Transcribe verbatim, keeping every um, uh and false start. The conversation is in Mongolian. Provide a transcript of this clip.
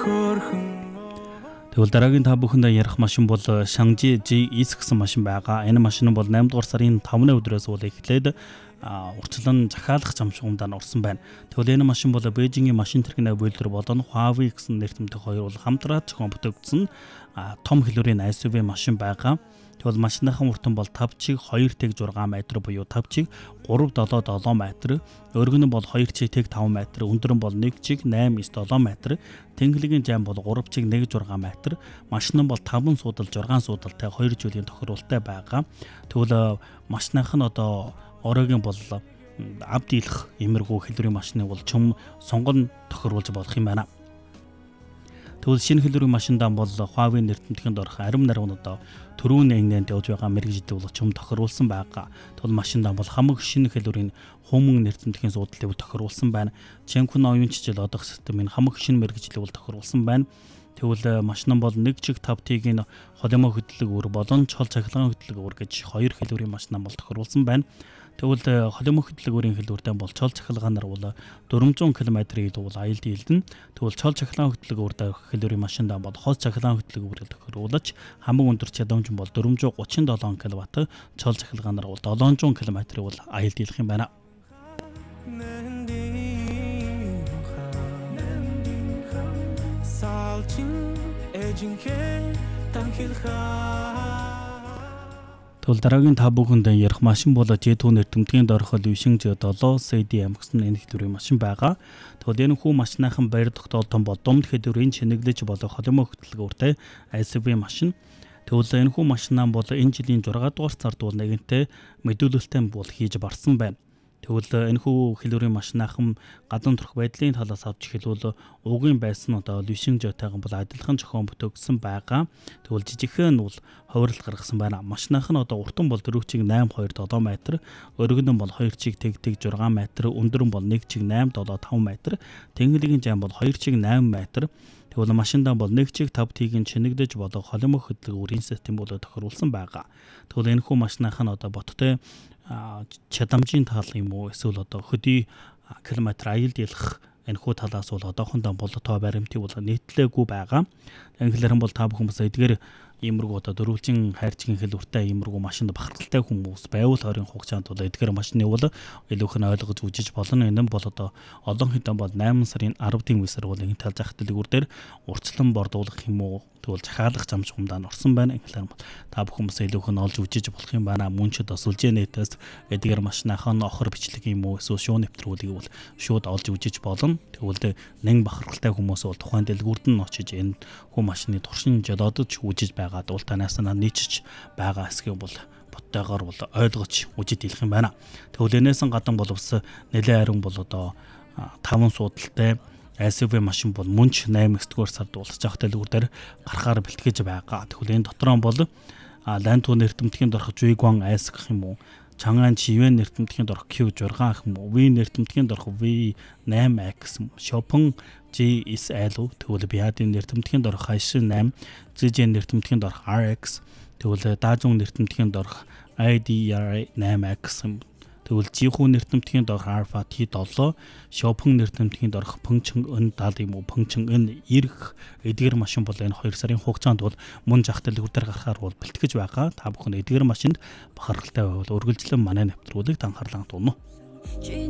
Тэгвэл дараагийн та бүхэндээ ярих машин бол Shangji G S гэсэн машин байгаа. Энэ машин бол наймд дугаар сарын тавны өдрөөс бол эхлээд урьдчилан захиалах замшгундаа орсон байна. Тэгвэл энэ машин бол Бээжингийн машин тэрэгний буйлдэр болон Huawei гэсэн нэр томьёо хоёр бол хамтраад зохион бүтэгдсэн том хэлбэрийн эс ю ви машин байгаа. Тэгвэл машиныхан уртан бол тавь чиг хоёр тэг зургаан метр буюу тавь чиг гурав долоо долоо метр, өргөн нь бол хоёр чиг тэг таван метр, өндөр нь бол нэг чиг найман эс долоо метр, тэнхлэгийн жам бол гурав чиг нэг зургаан метр, машин нь бол таван суудал зургаан суудалтай хоёр жилийн тохируулалттай байгаа. Тэгвэл машиных нь одоо оройгийн бол ав дийлэх иймэрхүү хэлбэрийн машины бол чөм сонгон тохируулж болох юм байна. Тэгвэл шинэ хэлбэрийн машиндаа бол Huawei нэр томьёонд орох арим нарийн одоо төрүүн ангинд явж байгаа мэрэгжил бол чөм тохируулсан байгаа. Тэгвэл машиндаа бол хамаг шинэ хэлбэрийн хумын нэр томьёоны суудлыг тохируулсан байна. Ченкун оюун чижил одох системийн хамаг шинэ мэрэгжил бол тохируулсан байна. Тэгвэл машин бол нэг чиг тавь тигийн холимоо хөдлөг өр болон чол цахилгаан хөдлөг өр гэж хоёр хэлбэрийн машин бол тохируулсан байна. Тэгвэл холимоо хөдлөг өрийн хэлбэртэй бол чол цахилгаанаар бол дөрвөн зуун км-ийг бол аялал дийлдэн. Тэгвэл чол цахилгаан хөдлөг өртэй хэлбэрийн машиндаа бол хол цахилгаан хөдлөг өрийг тохируулж хамаг өндөр чадамж бол дөрвөн зуун гучин долоо киловатт, чол цахилгаанаар бол долоон зуун км-ийг бол аялал дийлэх юм байна. Тэгвэл дараагийн та бүхэнд ярих машин бол G two нэр томьёонд орох Wishing G seven C D M гэсэн энэ хэлбэрийн машин байгаа. Тэгвэл энэ хүү машиныхан байр тогтоолтон бол дунд хэлбэрийн чинэглэж болох холимоо хөтлөг өртэй эс ю ви машин. Тэгвэл энэ хүү машинаа бол энэ жилийн зургаан дугаар сард бол нэгэнтээ мэдүүлэлттэй бол хийж барсан байна. Тэгвэл энэ хүү хэлбэрийн машинахан гадна төрх байдлын талаас авч хэлбэл угийн байсан одоо Wishing G-тайхан бол адилхан зохион бүтэгдсэн байгаа. Тэгвэл жижигхэн бол хувирлал гаргасан байна. Машинахан одоо уртан бол дөрөв чиг найман хоёр долоо метр, өргөн нь бол хоёр чиг тэг тэг зургаан метр, өндөр нь бол нэг чиг найман долоо таван метр, тэнхлэгийн жам бол хоёр чиг найман метр. Тэгвэл машиндаа бол нэг чиг тавь тигийн чинэгдэж болох холимоо хөдлөг өрийн систем бол тохируулсан байгаа. Тэгвэл энэ хүү машинахан одоо боттой чадамжийн тал юм уу эсвэл одоо хөдий километр аялал дийлэх энэ хүү талаас бол одоохондоо болтоо баримтыг бол нийтлээгүй байгаа. Англиар бол та бүхэн бас эдгээр иймэрхүү одоо дөрвөлжин хайрцгийн хэлбэртэй иймэрхүү машинд бахархалтай хүмүүс байвал хорийн хугацаанд бол эдгээр машины бол илүүх нь ойлгож үжиж болно. Энэ нь бол одоо олон хэдэн бол найман сарын аравдын үеэр бол энэ тал зах дэлгүүр дээр урьдчилан бордуулах юм уу тэгвэл захиалах замшгундаа орсон байна. Англиар бол та бүхэн бас илүүх нь олж үжиж болох юм байна. Мөн ч бас үлжээнэтээс эдгээр машинахан охор бичлэг юм уу эсвэл шуу нэвтрүүлгийг бол шууд олж үжиж болно. Тэгвэл нэн бахархалтай хүмүүс бол тухайн дэлгүүрд нь очиж энэ хүү машины туршин жолоодож үжиж байгаад уул танаас нь нийцэж байгаа эсхийг бол боттойгоор бол ойлгож үжиж дийлэх юм байна. Тэгвэл энэс гадна бол бас нэлээд харин бол одоо таван суудалтай эс ю ви машин бол мөн ч найман дугаар сард болж байгаа дэлгүүр дээр гарахаар бэлтгэж байгаа. Тэгвэл энэ дотроо бол Ланту нэр томьёонд орох Juiguan S гэх юм уу, Chang'an Chiwen нэр томьёонд орох Q six гэх юм уу, V нэр томьёонд орох V eight X, Chopin G S L, тэгвэл Biadin нэр томьёонд орох Haishin eight, Zijian нэр томьёонд орох R X, тэгвэл Dazhong нэр томьёонд орох I D R eight X, тэгвэл Jihoo нэр томьёонд орох Alpha T seven, Chopin нэр томьёонд орох Pengcheng N seven юм уу, Pengcheng N nine эдгээр машин бол энэ хоёр сарын хугацаанд бол мөн зах дэлгүүр дээр гарахаар бол бэлтгэж байгаа. Та бүхэн эдгээр машинд бахархалтай байвал үргэлжлэн манай нэвтрүүлгийг анхаарлаа тунав.